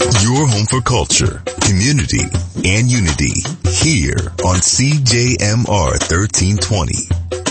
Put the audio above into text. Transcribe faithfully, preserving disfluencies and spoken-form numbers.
Your home for culture, community, and unity here on C J M R thirteen twenty.